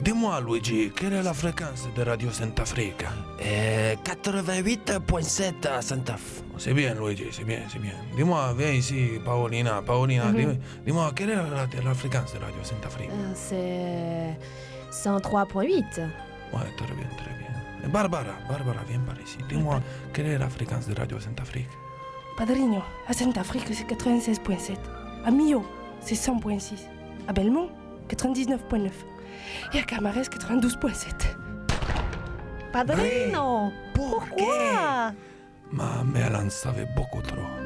Dis-moi, Luigi, quelle est la fréquence de Radio Centafrica? 88.7 à Santa-F. C'est bien, Luigi, c'est bien. Dis-moi, viens ici, Paolina, dis-moi, quelle est la fréquence de Radio Centafrica? C'est 103.8. Ouais, très bien. Et Barbara, viens par ici. Dis-moi, quelle est la fréquence de Radio Centafrica? Padrino, à Centafrique, c'est 96.7. À Millau, c'est 100.6. À Belmont, 99.9. Et à Camarès, 92.7. Padrino, pourquoi? Mais elle en savait beaucoup trop.